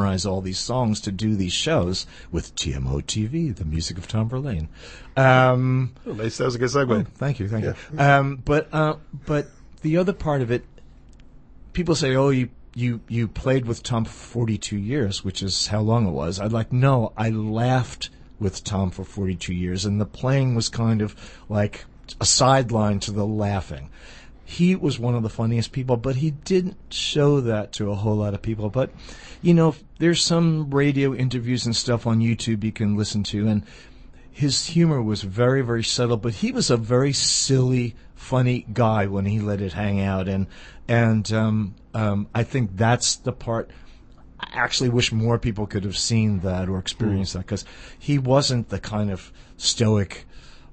memorize all these songs to do these shows with TMO TV, the music of Tom Verlaine. Nice. That was a good segue. Thank you. But the other part of it, people say, "Oh, you played with Tom for 42 years," which is how long it was. I'd like, no, I laughed with Tom for 42 years, and the playing was kind of like a sideline to the laughing. He was one of the funniest people, but he didn't show that to a whole lot of people. But, there's some radio interviews and stuff on YouTube you can listen to, and his humor was very, very subtle, but he was a very silly, funny guy when he let it hang out. And I think that's the part. I actually wish more people could have seen that or experienced that, because he wasn't the kind of stoic,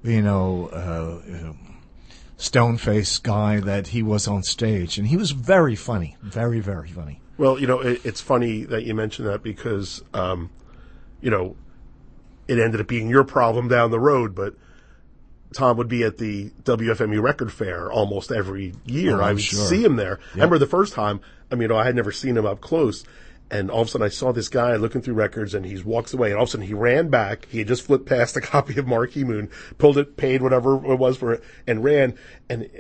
stone-faced guy that he was on stage. And he was very funny, very, very funny. Well, it's funny that you mentioned that because, it ended up being your problem down the road, but Tom would be at the WFMU Record Fair almost every year. I would see him there. Yep. I remember the first time, I had never seen him up close, and all of a sudden I saw this guy looking through records, and he walks away, and all of a sudden he ran back. He had just flipped past a copy of Marquee Moon, pulled it, paid whatever it was for it, and ran, and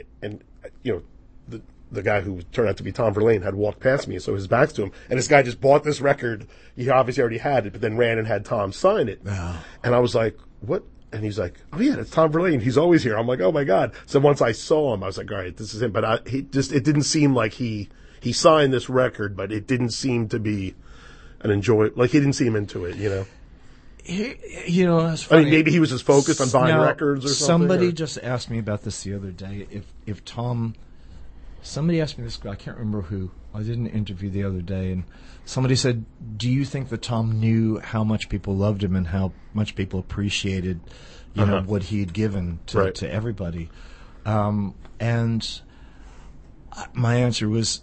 the guy who turned out to be Tom Verlaine had walked past me, so his back's to him, and this guy just bought this record. He obviously already had it, but then ran and had Tom sign it. Oh. And I was like, what? And he's like, oh yeah, it's Tom Verlaine. He's always here. I'm like, oh my God. So once I saw him, I was like, all right, this is him. But it didn't seem like he signed this record, but it didn't seem to be like he didn't seem into it, That's funny. Maybe he was just focused on buying records or something. Somebody just asked me about this the other day. If Tom, somebody asked me this, I can't remember who. I did an interview the other day, and somebody said, do you think that Tom knew how much people loved him and how much people appreciated, what he had given to everybody? And my answer was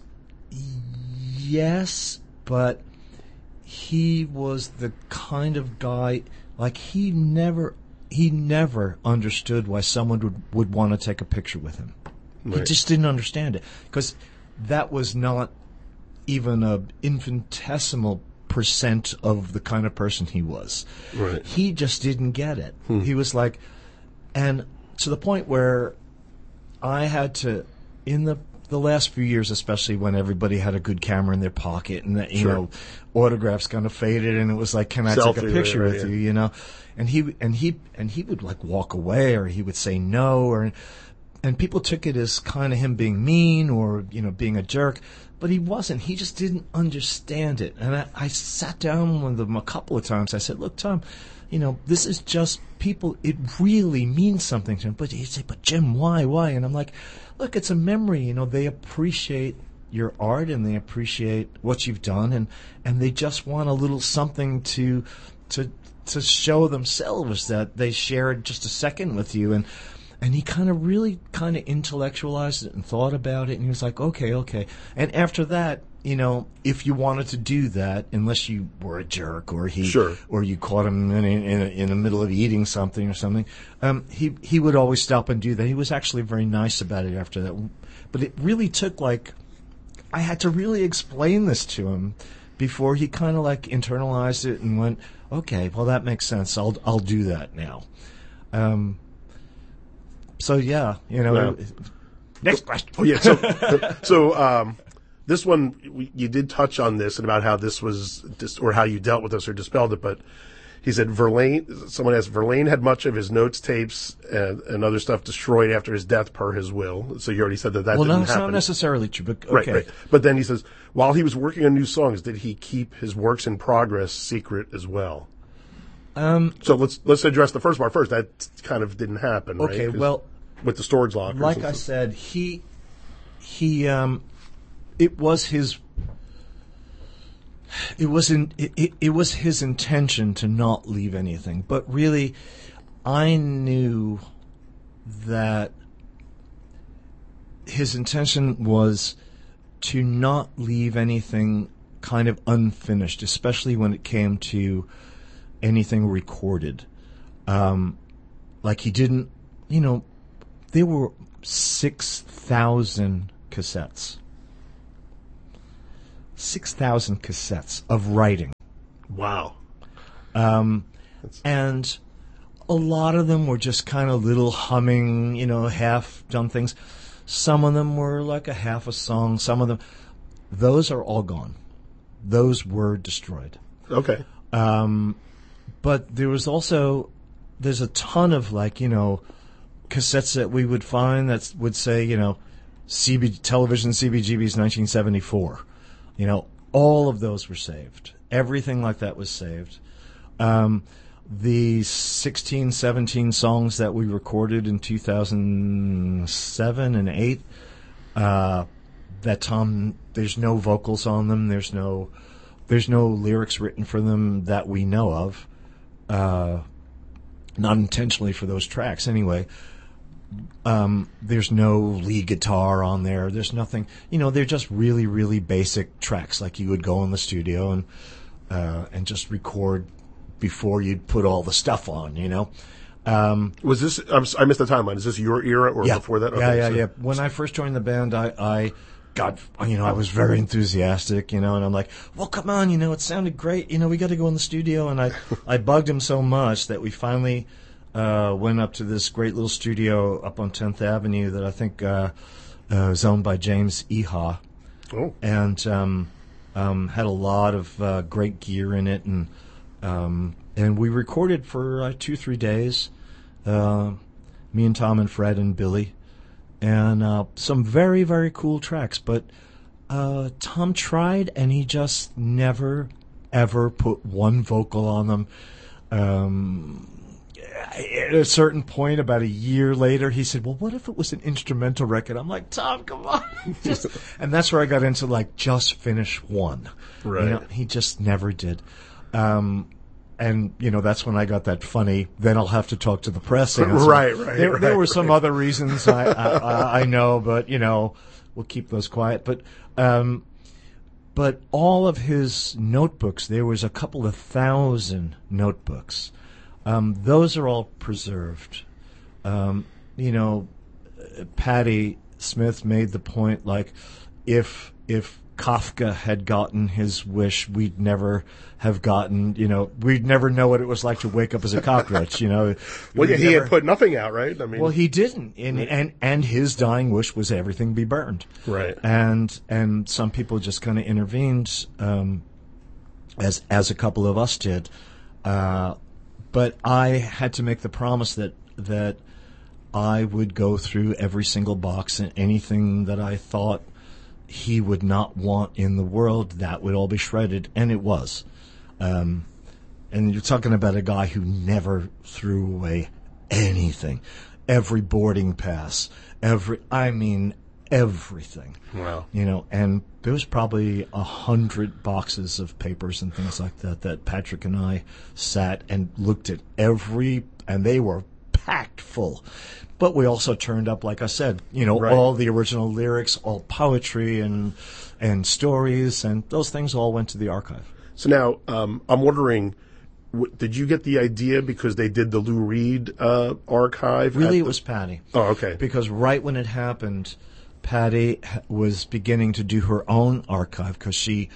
yes, but he was the kind of guy, like he never understood why someone would want to take a picture with him. Right. He just didn't understand it, because that was not even a infinitesimal percent of the kind of person he was. Right. He just didn't get it. He was like, and to the point where I had to, in the last few years, especially when everybody had a good camera in their pocket and that, autographs kind of faded, and it was like, can I take a picture with you, And he would like walk away, or he would say no, and people took it as kind of him being mean or, being a jerk. But he wasn't. He just didn't understand it. And I sat down with him a couple of times. I said, look, Tom, this is just people. It really means something to him. But he'd say, but Jim, why? And I'm like, look, it's a memory. They appreciate your art and they appreciate what you've done. And they just want a little something to show themselves that they shared just a second with you. And he really intellectualized it and thought about it, and he was like, okay. And after that, if you wanted to do that, unless you were a jerk or or you caught him in the middle of eating something or something, he would always stop and do that. He was actually very nice about it after that. But it really took I had to really explain this to him before he internalized it and went, okay, well that makes sense. I'll do that now. So yeah, Next question. Oh yeah. So this one you did touch on this and about how this was or how you dealt with this or dispelled it, but he said someone asked, Verlaine had much of his notes, tapes, and other stuff destroyed after his death per his will. So you already said that didn't happen. Well, no, it's not necessarily true, but okay. Right. But then he says, while he was working on new songs, did he keep his works in progress secret as well? So let's address the first part first. That kind of didn't happen, right? Okay, well, with the storage lockers. Like I said, it was his intention to not leave anything, but really, I knew that his intention was to not leave anything kind of unfinished, especially when it came to anything recorded. Like he didn't, there were 6,000 cassettes. 6,000 cassettes of writing. Wow. And a lot of them were just kind of little humming, half-done things. Some of them were like a half a song. Some of them, those are all gone. Those were destroyed. Okay. But there's a ton of cassettes that we would find that would say, television CBGB's 1974. All of those were saved. Everything like that was saved. The 16, 17 songs that we recorded in 2007 and 8, that Tom, there's no vocals on them. There's no lyrics written for them that we know of. Not intentionally for those tracks anyway. There's no lead guitar on there. There's nothing, they're just really, really basic tracks like you would go in the studio and just record before you'd put all the stuff on, Was this, I missed the timeline. Is this your era or before that? Okay, yeah. When I first joined the band, I got, I was very enthusiastic, and I'm like, well, come on, it sounded great. We got to go in the studio. And I bugged him so much that we finally went up to this great little studio up on 10th Avenue that I think was owned by James Eha. Oh. And had a lot of great gear in it. And we recorded for 2-3 days, me and Tom and Fred and Billy, and some very, very cool tracks. But Tom tried, and he just never, ever put one vocal on them. At a certain point, about a year later, he said, well, what if it was an instrumental record? I'm like, Tom, come on. And that's where I got into, just finish one. Right. He just never did. And, that's when I got that funny, then I'll have to talk to the press answer. Right. There were some other reasons I know, but, we'll keep those quiet. But all of his notebooks, there was a couple of thousand notebooks. Those are all preserved. Patti Smith made the point, if Kafka had gotten his wish, we'd never have gotten, we'd never know what it was like to wake up as a cockroach, Well, yeah, he had put nothing out, right? I mean, well, he didn't, and his dying wish was everything be burned, right? And some people just kind of intervened, as a couple of us did, but I had to make the promise that I would go through every single box, and anything that I thought he would not want in the world, that would all be shredded, and it was. And you're talking about a guy who never threw away anything. Every boarding pass, everything. Wow. And there was probably 100 boxes of papers and things like that Patrick and I sat and looked at and they were packed full. But we also turned up, like I said, Right. all the original lyrics, all poetry and stories, and those things all went to the archive. So now, I'm wondering, did you get the idea because they did the Lou Reed archive? Really, it was Patti. Oh, okay. Because right when it happened, Patti was beginning to do her own archive because she,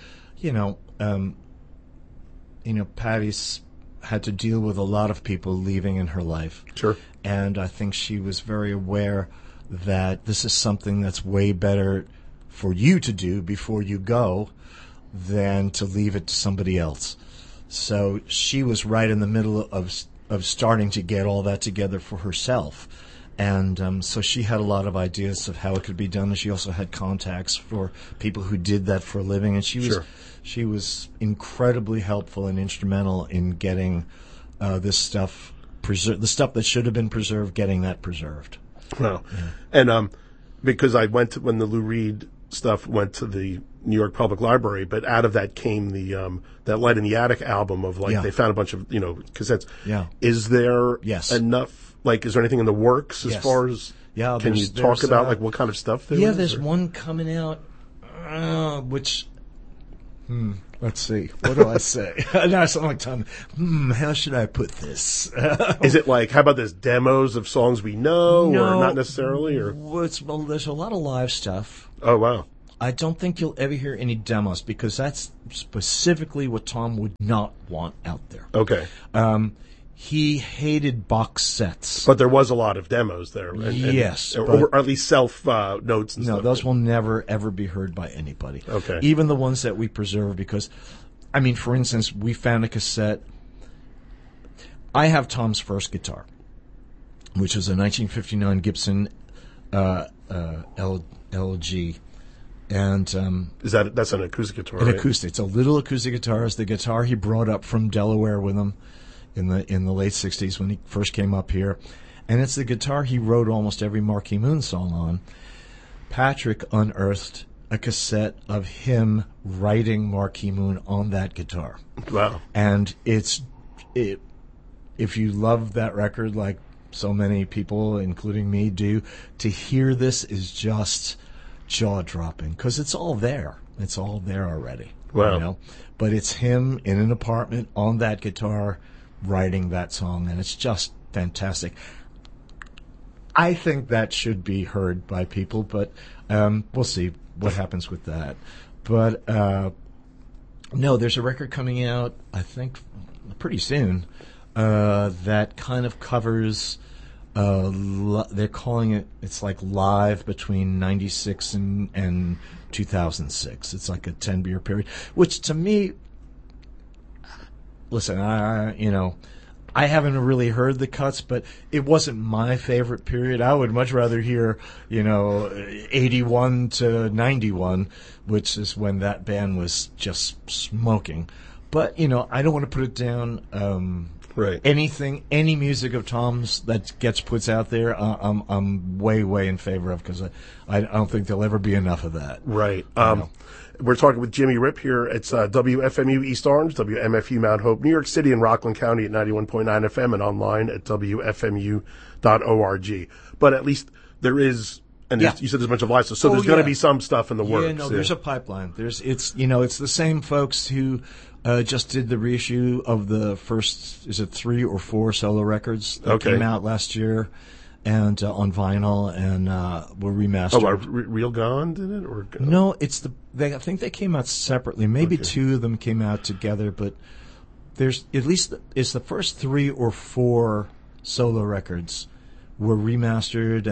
Patti's had to deal with a lot of people leaving in her life. Sure. And I think she was very aware that this is something that's way better for you to do before you go than to leave it to somebody else. So she was right in the middle of starting to get all that together for herself. And so she had a lot of ideas of how it could be done, and she also had contacts for people who did that for a living. And she was incredibly helpful and instrumental in getting this stuff preserved, the stuff that should have been preserved, getting that preserved. Wow. Yeah. And because I went when the Lou Reed stuff went to the New York Public Library, but out of that came the that Light in the Attic album of they found a bunch of cassettes. Yeah. Is there enough? Is there anything in the works as far as? Yeah. Can you talk about what kind of stuff there is? Yeah, there's one coming out, which. Let's see. What do I say? Now it's like Tom. How should I put this? Is it how about this demos of songs we know, No, or not necessarily, or? Well, there's a lot of live stuff. Oh wow. I don't think you'll ever hear any demos because that's specifically what Tom would not want out there. Okay. He hated box sets. But there was a lot of demos there. Yes. Or at least self notes and stuff. No, those will never, ever be heard by anybody. Okay. Even the ones that we preserve because, I mean, for instance, we found a cassette. I have Tom's first guitar, which is a 1959 Gibson LG. And that's an acoustic guitar, an right? acoustic. It's a little acoustic guitar. It's the guitar he brought up from Delaware with him in the late 60s when he first came up here. And it's the guitar he wrote almost every Marquee Moon song on. Patrick unearthed a cassette of him writing Marquee Moon on that guitar. Wow. And if you love that record like so many people, including me, do, to hear this is just jaw-dropping because it's all there. It's all there already. Wow. You know? But it's him in an apartment on that guitar writing that song, and it's just fantastic. I think that should be heard by people, but we'll see what happens with that. But no, there's a record coming out, I think, pretty soon that kind of covers. They're calling it. It's like live between '96 and 2006. It's like a 10-year period, which to me. Listen, I haven't really heard the cuts, but it wasn't my favorite period. I would much rather hear, 81 to 91, which is when that band was just smoking. But, I don't want to put it down. Right. Any music of Tom's that gets put out there, I'm way, way in favor of because I don't think there'll ever be enough of that. Right. We're talking with Jimmy Ripp here. It's WFMU East Orange, WMFU Mount Hope, New York City, and Rockland County at 91.9 FM and online at WFMU.org. But at least there is, and you said there's a bunch of live stuff, so there's going to be some stuff in the works. Yeah, no, there's a pipeline. It's the same folks who just did the reissue of the first, is it 3 or 4 solo records that came out last year. And on vinyl, and were remastered. Oh, Real Gone did it, or no? It's I think they came out separately. Maybe 2 of them came out together, but there's at least it's the first 3 or 4 solo records were remastered,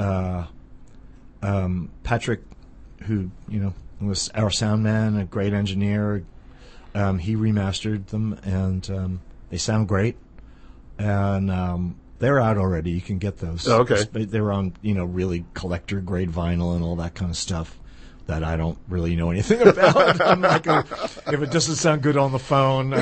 and Patrick, who was our sound man, a great engineer, he remastered them, and they sound great, and. They're out already. You can get those. Oh, okay. They're on, really collector grade vinyl and all that kind of stuff that I don't really know anything about. I'm like, if it doesn't sound good on the phone,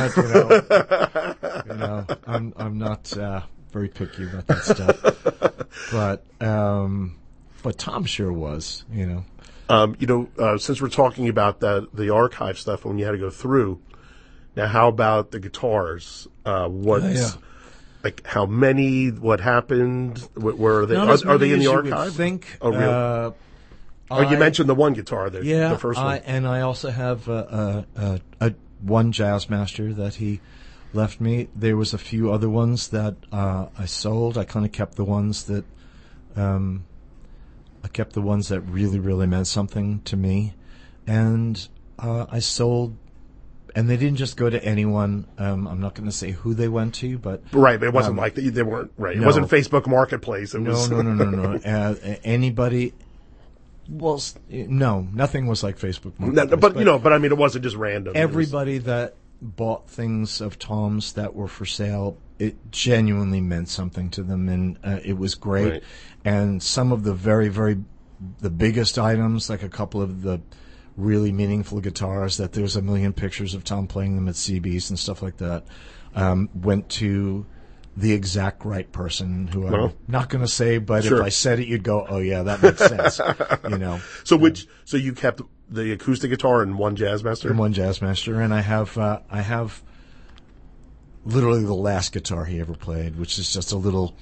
I'm not very picky about that stuff. But Tom sure was, since we're talking about the archive stuff when you had to go through, now how about the guitars? Like how many? What happened? Where are they? Are they in the archive? I think. Oh, really? You mentioned the one guitar, the first one. And I also have one Jazzmaster that he left me. There was a few other ones that I sold. I kind of kept the ones that really, really meant something to me, and I sold. And they didn't just go to anyone. I'm not going to say who they went to, but right. But it wasn't like they weren't right. It wasn't Facebook Marketplace. It was no. Anybody. Well, no, nothing was like Facebook Marketplace. But I mean, it wasn't just random. Everybody that bought things of Tom's that were for sale, it genuinely meant something to them, and it was great. Right. And some of the very, very the biggest items, like a couple of the really meaningful guitars that there's a million pictures of Tom playing them at CBs and stuff like that, went to the exact right person who I'm not going to say, but if I said it, you'd go, oh yeah, that makes sense. So you kept the acoustic guitar and one Jazzmaster? And one Jazzmaster, and I have literally the last guitar he ever played, which is just a little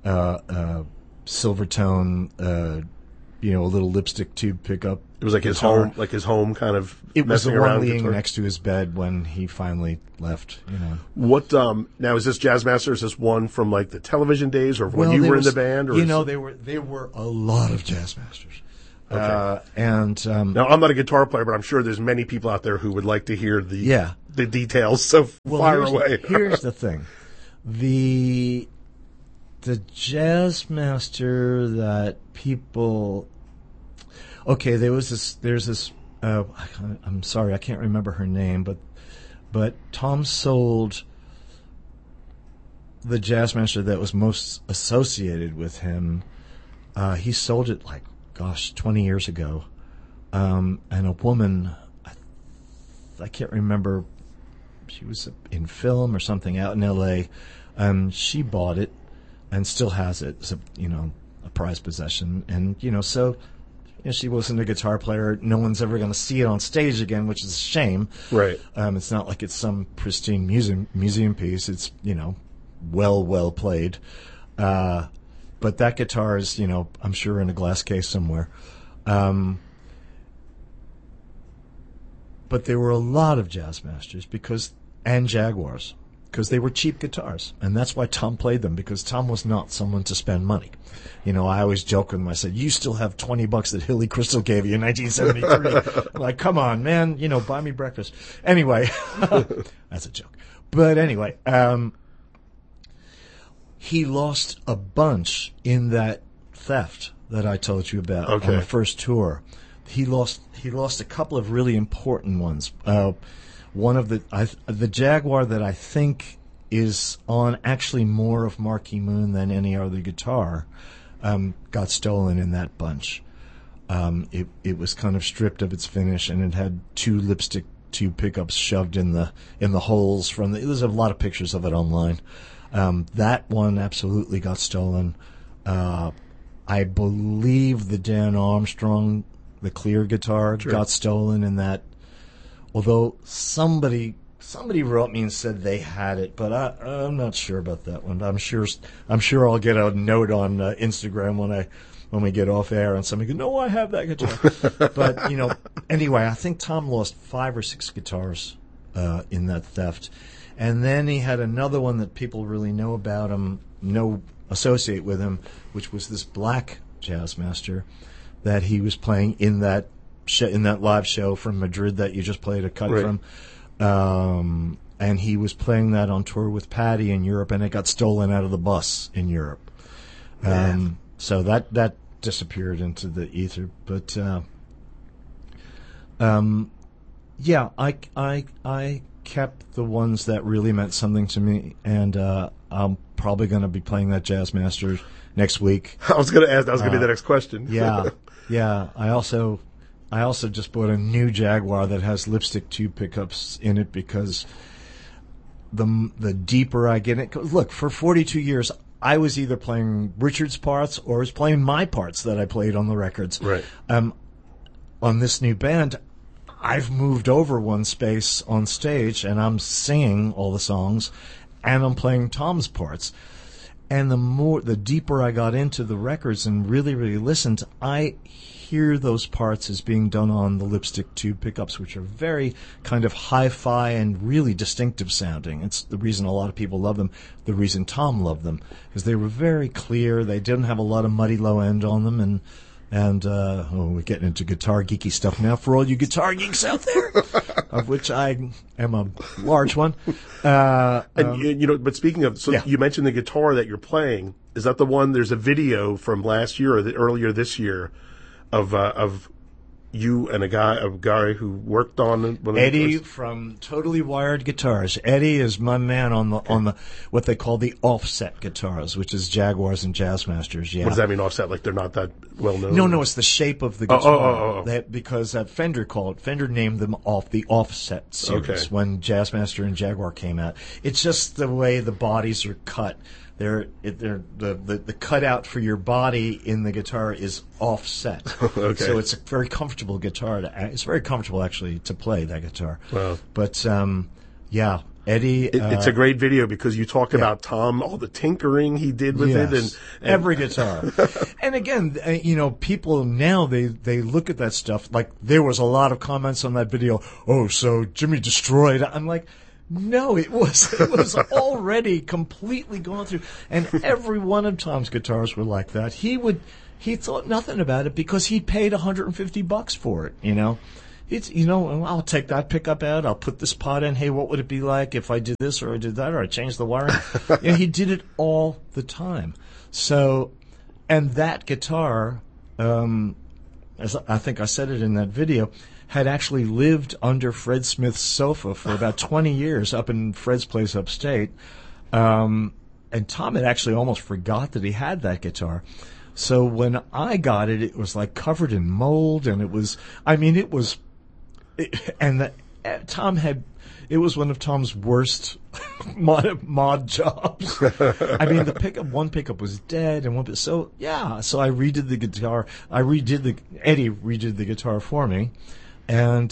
Silvertone, a little lipstick tube pickup. It was like guitar. His home kind of. It was the one laying next to his bed when he finally left. What now is this Jazzmaster? Is this one from like the television days, or when you were in the band? Or there were a lot of Jazzmasters. And now, I'm not a guitar player, but I'm sure there's many people out there who would like to hear the details. So fire away. Here's the thing: the jazz master that people. Okay, there's this. I'm sorry, I can't remember her name, but Tom sold the jazz master that was most associated with him. He sold it 20 years ago. And a woman, I can't remember, she was in film or something out in L.A. She bought it and still has it. It's a prized possession. And, so she wasn't a guitar player. No one's ever going to see it on stage again, which is a shame. Right. It's not like it's some pristine museum piece. It's, well played. But that guitar is, I'm sure in a glass case somewhere. But there were a lot of jazz masters and Jaguars because they were cheap guitars. And that's why Tom played them, because Tom was not someone to spend money. I always joke with him. I said, you still have $20 that Hilly Crystal gave you in 1973. I'm like, come on, man, buy me breakfast. Anyway, that's a joke. But anyway, he lost a bunch in that theft that I told you about on the first tour. He lost a couple of really important ones. One of the Jaguar that I think is on actually more of Marquee Moon than any other guitar got stolen in that bunch. It was kind of stripped of its finish, and it had 2 lipstick tube pickups shoved in the holes there's a lot of pictures of it online. That one absolutely got stolen. I believe the Dan Armstrong, the clear guitar, got stolen in that. Although somebody wrote me and said they had it, but I'm not sure about that one. I'm sure I'll get a note on Instagram when we get off air, and somebody goes, "No, I have that guitar." But anyway, I think Tom lost 5 or 6 guitars in that theft. And then he had another one that people really know about him, associate with him, which was this black jazz master that he was playing in that live show from Madrid that you just played a cut from. And he was playing that on tour with Patty in Europe, and it got stolen out of the bus in Europe. So that disappeared into the ether. But I kept the ones that really meant something to me, and I'm probably going to be playing that Jazz Master next week. I was going to ask. That was going to be the next question. Yeah. I also just bought a new Jaguar that has lipstick tube pickups in it because the deeper I get in it. Look, for 42 years, I was either playing Richard's parts or I was playing my parts that I played on the records. Right. On this new band, I've moved over one space on stage, and I'm singing all the songs, and I'm playing Tom's parts. And the deeper I got into the records and really, really listened, I hear those parts as being done on the lipstick tube pickups, which are very kind of hi-fi and really distinctive sounding. It's the reason a lot of people love them, the reason Tom loved them, because they were very clear. They didn't have a lot of muddy low end on them, and we're getting into guitar geeky stuff now for all you guitar geeks out there, of which I am a large one. But speaking of, you mentioned the guitar that you're playing. Is that the one? There's a video from last year or earlier this year of you and a guy who worked on one of Eddie from Totally Wired Guitars. Eddie is my man on the what they call the offset guitars, which is Jaguars and Jazzmasters. Yeah. What does that mean, offset? Like they're not that well known? No, it's the shape of the guitar. Because Fender named them off the offset series when Jazzmaster and Jaguar came out. It's just the way the bodies are cut. The cutout for your body in the guitar is offset. So it's a very comfortable guitar. It's very comfortable, actually, to play that guitar. Wow. But, Eddie... it's a great video because you talk about Tom, all the tinkering he did with it. And every guitar. And again, people now, they look at that stuff. Like, there was a lot of comments on that video. Oh, so Jimmy destroyed... I'm like... No, it was already completely gone through, and every one of Tom's guitars were like that. He thought nothing about it because he paid $150 for it. It's I'll take that pickup out. I'll put this pot in. Hey, what would it be like if I did this or I did that or I changed the wiring? He did it all the time. So, and that guitar, as I think I said it in that video, had actually lived under Fred Smith's sofa for about 20 years up in Fred's place upstate. And Tom had actually almost forgot that he had that guitar. So when I got it, it was like covered in mold, and it was one of Tom's worst mod jobs. One pickup was dead, and so I redid the guitar. Eddie redid the guitar for me. And,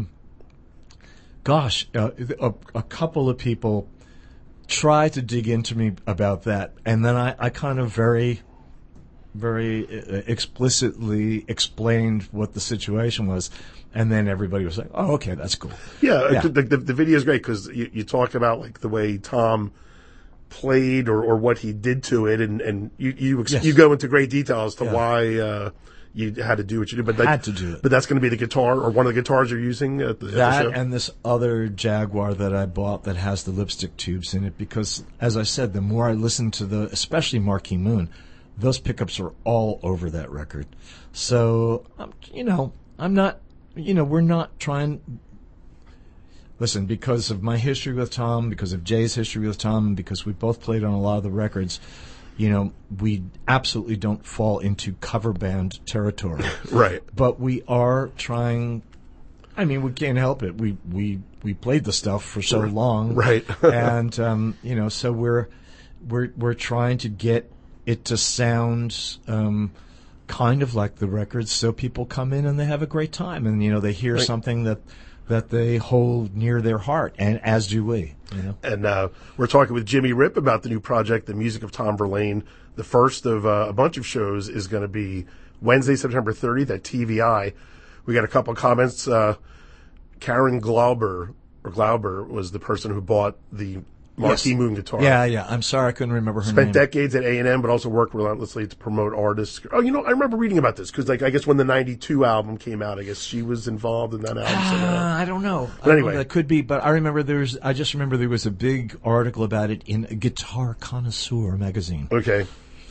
a couple of people tried to dig into me about that. And then I kind of very, very explicitly explained what the situation was. And then everybody was like, oh, okay, that's cool. Yeah. The video is great because you talk about like the way Tom played or what he did to it. And you go into great detail as to why, you had to do what you did, but had to do it. But that's going to be the guitar or one of the guitars you're using at the show? And this other Jaguar that I bought that has the lipstick tubes in it, because as I said, the more I listen to especially Marquee Moon, those pickups are all over that record. So, I'm not, we're not trying. Listen, because of my history with Tom, because of Jay's history with Tom, and because we both played on a lot of the records, we absolutely don't fall into cover band territory. Right. But we are trying. We can't help it. We played the stuff for so long. Right. And, so we're trying to get it to sound, kind of like the records, so people come in and they have a great time, and they hear something that they hold near their heart, and as do we. And we're talking with Jimmy Ripp about the new project, The Music of Tom Verlaine. The first of a bunch of shows is going to be Wednesday, September 30th at TVI. We got a couple of comments. Karen Glauber was the person who bought the Marquee Moon guitar. Yeah. I'm sorry I couldn't remember her name. Spent decades at A&M, but also worked relentlessly to promote artists. Oh, I remember reading about this because, I guess when the '92 album came out, I guess she was involved in that album. I don't know. But anyway, that could be. But I just remember there was a big article about it in Guitar Connoisseur magazine. Okay.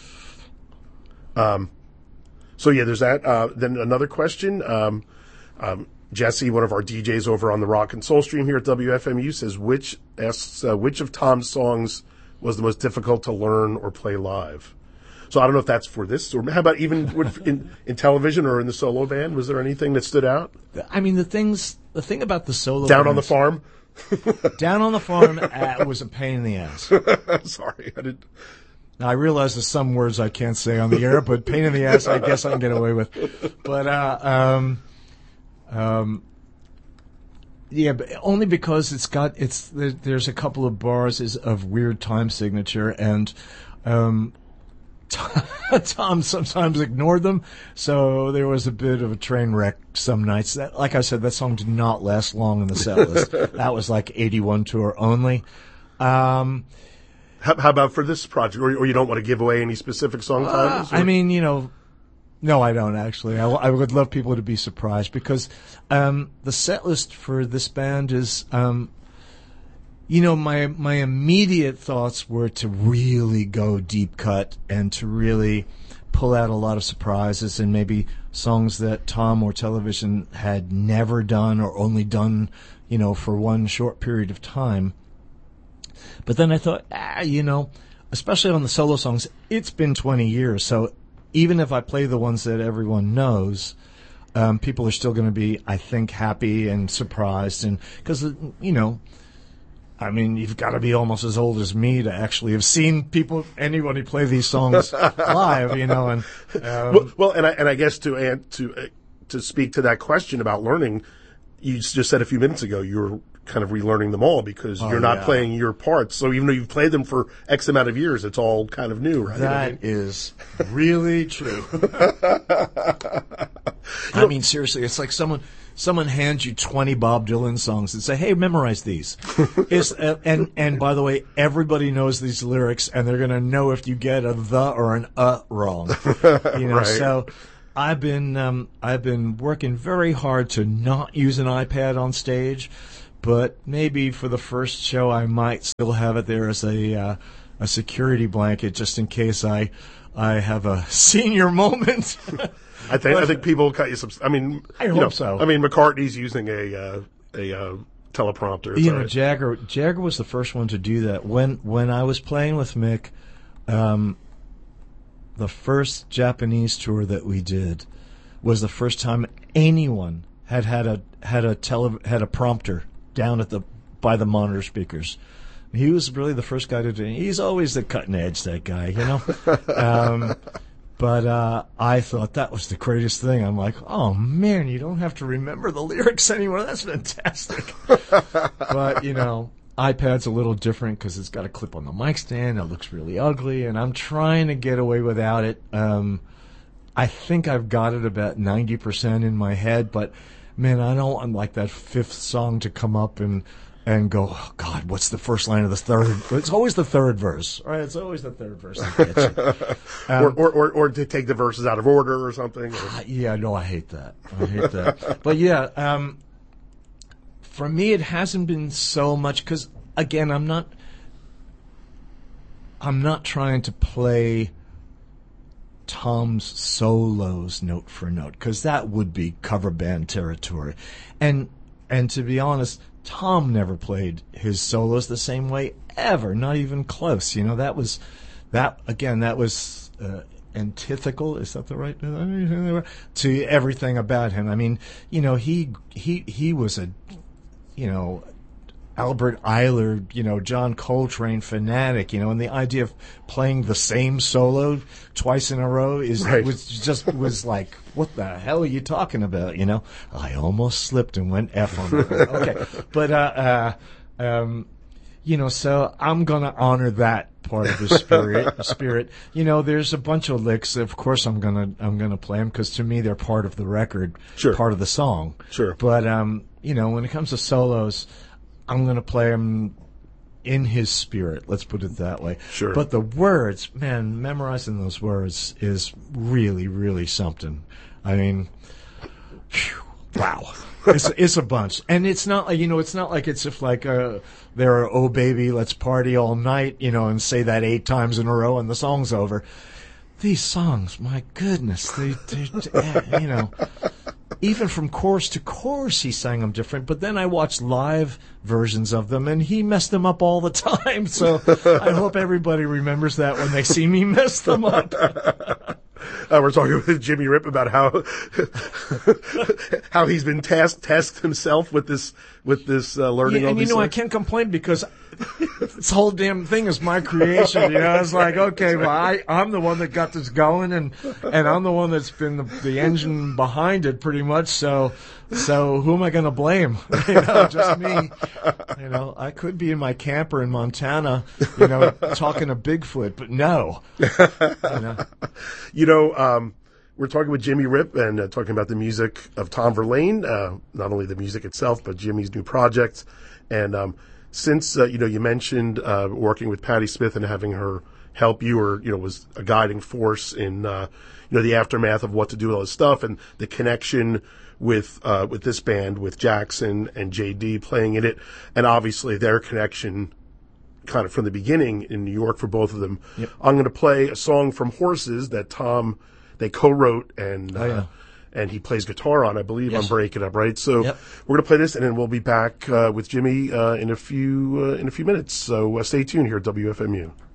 So there's that. Then another question. Jesse, one of our DJs over on the Rock and Soul stream here at WFMU, says, which of Tom's songs was the most difficult to learn or play live? So I don't know if that's for this, or how about even in television or in the solo band? Was there anything that stood out? The thing about the solo Down bands, on the Farm? Down on the Farm was a pain in the ass. Sorry, I didn't. Now, I realize there's some words I can't say on the air, but pain in the ass, I guess I can get away with. But, but only because there's a couple of bars of weird time signature, and, Tom sometimes ignored them, so there was a bit of a train wreck some nights. That, like I said, that song did not last long in the set list. That was like 81 tour only. How about for this project? Or you don't want to give away any specific song titles? No, I don't actually. I would love people to be surprised because the set list for this band is, my immediate thoughts were to really go deep cut and to really pull out a lot of surprises and maybe songs that Tom or Television had never done or only done, for one short period of time. But then I thought, especially on the solo songs, it's been 20 years, so even if I play the ones that everyone knows, people are still going to be, I think, happy and surprised. And because, you've got to be almost as old as me to actually have seen anybody play these songs live, and and I guess to speak to that question about learning, you just said a few minutes ago you're kind of relearning them all because you're not playing your parts. So even though you've played them for X amount of years, it's all kind of new, right? That is really true. Seriously, it's like someone someone hands you 20 Bob Dylan songs and say, "Hey, memorize these." And by the way, everybody knows these lyrics, and they're going to know if you get a "the" or an wrong. Right. So I've been working very hard to not use an iPad on stage, but maybe for the first show I might still have it there as a security blanket just in case I have a senior moment. I think people will cut you some. I mean, I hope so. I mean, McCartney's using a teleprompter. You know, Jagger was the first one to do that. When I was playing with Mick, the first Japanese tour that we did was the first time anyone had a prompter down by the monitor speakers. He was really the first guy to do it. He's always the cutting edge, that guy, you know. But I thought that was the greatest thing. I'm like, oh man, you don't have to remember the lyrics anymore. That's fantastic. But you know, iPad's a little different because it's got a clip on the mic stand. It looks really ugly, and I'm trying to get away without it. I think I've got it about 90% in my head, but man, I don't want like that fifth song to come up and go, oh, God, what's the first line of the third? It's always the third verse, right? It's always the third verse that gets you. Or to take the verses out of order or something. Yeah, no, I hate that. But yeah, for me, it hasn't been so much because, again, I'm not trying to play Tom's solos note for note because that would be cover band territory, and to be honest, Tom never played his solos the same way ever, not even close. You know, that was antithetical. Is that the right to everything about him? I mean, you know, he was a, you know, Albert Ayler, you know, John Coltrane fanatic, you know, and the idea of playing the same solo twice in a row was like, what the hell are you talking about? You know, I almost slipped and went F on it. Okay, but you know, so I'm gonna honor that part of the spirit. You know, there's a bunch of licks. Of course, I'm gonna play them because to me they're part of the record, sure, part of the song. Sure. But you know, when it comes to solos, I'm going to play them in his spirit. Let's put it that way. Sure. But the words, man, memorizing those words is really, really something. I mean, whew, wow. It's a bunch. And it's not like, you know, it's not like it's if like, there are, oh baby, let's party all night, you know, and say that 8 times in a row and the song's over. These songs, my goodness, they you know, even from chorus to chorus, he sang them different. But then I watched live versions of them, and he messed them up all the time. So I hope everybody remembers that when they see me mess them up. We're talking with Jimmy Ripp about how he's been tasked himself with this learning. Yeah, and you know, I can't complain because this whole damn thing is my creation. You know, it's like, okay, well, I'm the one that got this going, and I'm the one that's been the engine behind it, pretty much. So who am I going to blame? You know, just me. You know, I could be in my camper in Montana, you know, talking to Bigfoot, but no. You know, we're talking with Jimmy Ripp and talking about the music of Tom Verlaine, not only the music itself, but Jimmy's new project. And since, you know, you mentioned working with Patti Smith and having her help you, or, you know, was a guiding force in, you know, the aftermath of what to do with all this stuff and the connection with this band, with Jackson and JD playing in it, and obviously their connection kind of from the beginning in New York for both of them. Yep. I'm going to play a song from Horses that they co-wrote and and he plays guitar on, I believe, on Break It Up, right? So we're going to play this, and then we'll be back with Jimmy in a few minutes. So stay tuned here at WFMU.